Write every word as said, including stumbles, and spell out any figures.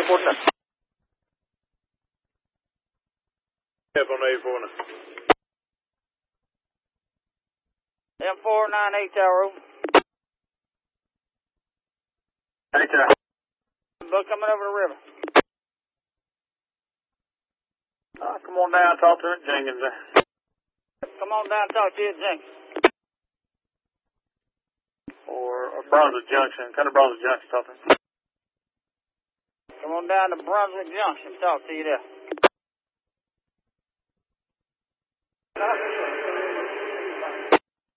eighty-four. Up on eighty-four now. M four nine eight Tower. Hey, Tower. Book coming over the river. Uh, come on down, talk to her at Jenkins there. Come on down, talk to you at Jenkins. Or, or Brunswick Junction. Come to Brunswick Junction, talk to her. Come on down to Brunswick Junction, talk to you there.